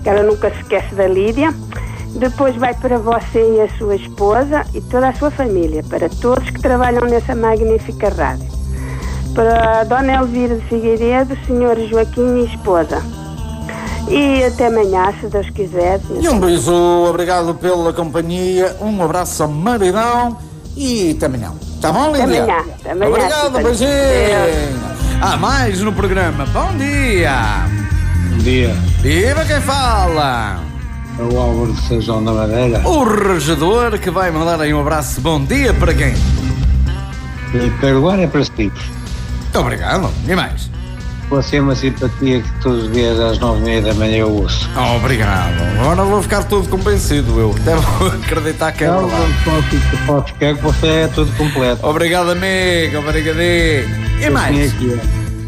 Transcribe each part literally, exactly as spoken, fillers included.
que ela nunca se esquece da Lídia. Depois vai para você e a sua esposa e toda a sua família, para todos que trabalham nessa magnífica rádio. Para a Dona Elvira de Figueiredo, senhor Joaquim e esposa. E até amanhã, se Deus quiser. E um beijo, obrigado pela companhia, um abraço a maridão e até amanhã. Tá bom, Lídia? Até amanhã. Até amanhã. Obrigado, beijinho. Há mais no programa. Bom dia. Bom dia. Viva quem fala. É o Álvaro de São João da Madeira. O regedor que vai mandar aí um abraço. Bom dia para quem? Em primeiro lugar é para si. Muito obrigado. E mais? Você é uma simpatia que todos os dias às nove e meia da manhã eu ouço. Oh, obrigado. Agora vou ficar todo convencido, eu. Até vou acreditar que é não, verdade. Não pode ficar que você é tudo completo. Obrigado, amigo. Obrigadinho. E mais? Aqui,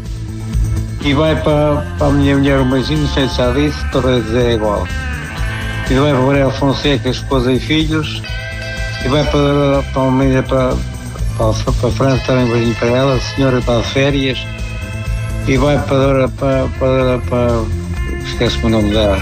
e vai para, para a minha mulher um beijinho, não sei se já disse, estou a dizer igual. E vai para o Gabriel Fonseca, esposa e filhos. E vai para, para, para, para, para, para a França, também um beijinho para ela, a senhora está de férias. E vai para, para, para, para esquece-me o nome dela,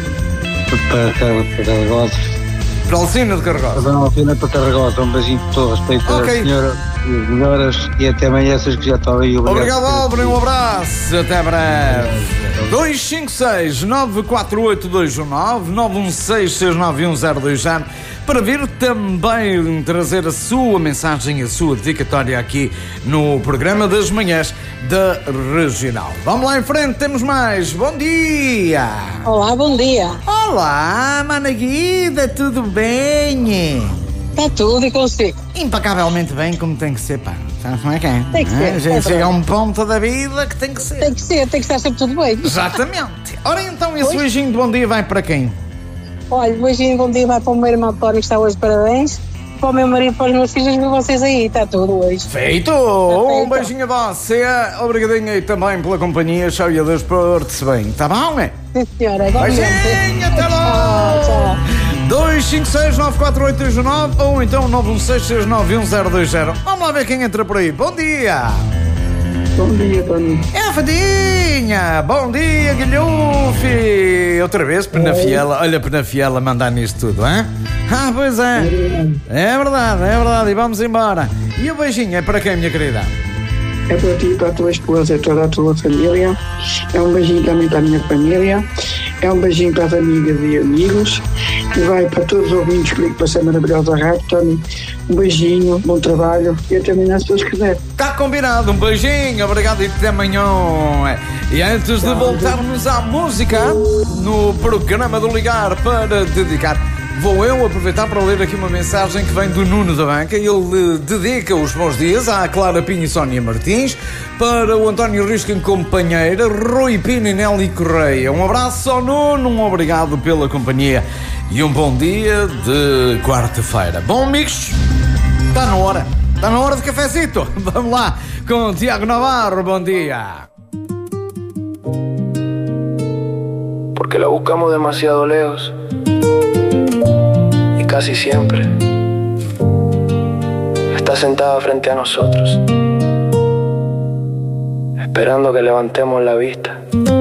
para, para, para Carregosa. Para Alcina de Carregosa. Para Alcina para Carregosa, um beijinho por todo respeito okay. à senhora e as melhoras e até amanhã, essas que já estão aí. Obrigado, obrigado Álvaro, um abraço, até breve. dois cinco seis, nove quatro oito dois um nove, nove um seis, seis nove um zero dois zero para vir também trazer a sua mensagem, a sua dedicatória aqui no programa das manhãs da Regional. Vamos lá em frente, temos mais. Bom dia! Olá, bom dia. Olá, Mana Guida, tudo bem? Está tudo e consigo. Impecavelmente bem, como tem que ser, pá. Sabes como é que é? Tem que ser. A gente é chega a um ponto da vida que tem que ser. Tem que ser, tem que estar sempre tudo bem. Exatamente. Ora então, esse pois? beijinho de bom dia vai para quem? Olha, o beijinho de bom dia vai para o meu irmão António, que está hoje de parabéns. Para o meu marido, para os meus filhos e para vocês aí. Está tudo hoje. Feito! Tá um feito. Beijinho a você. Obrigadinho aí também pela companhia. Tchau e adeus, porte-se bem. Tá bom, é? Sim, senhora. Beijinho, até logo! Tchau, tchau. dois cinco seis, nove quatro oito dois um nove ou então nove um seis, seis nove um zero dois zero. Vamos lá ver quem entra por aí. Bom dia! Bom dia, Tony. É a Fadinha! Bom dia, Guilhufi! Outra vez, Penafiela. Olha, Penafiela mandar nisto tudo, hein? Ah, pois é. É verdade, é verdade. E vamos embora. E o beijinho é para quem, minha querida? É para ti, para a tua esposa e toda a tua família. É um beijinho também para a minha família. É um beijinho para as amigas e amigos. E vai para todos os ouvintes que ligam para essa maravilhosa rádio, Tony. Um beijinho, bom trabalho e até amanhã, se Deus quiser. Está combinado, um beijinho, obrigado e até amanhã. E antes de voltarmos à música, no programa do Ligar para dedicar, vou eu aproveitar para ler aqui uma mensagem que vem do Nuno da Banca. Ele dedica os bons dias à Clara Pinho e Sónia Martins, para o António Risco em companheira, Rui Pino e Nelly Correia. Um abraço ao Nuno, um obrigado pela companhia e um bom dia de quarta-feira. Bom, amigos, está na hora, está na hora de cafezito. Vamos lá com o Tiago Navarro, bom dia. Porque la buscamos demasiado lejos y casi siempre está sentada frente a nosotros, esperando que levantemos la vista.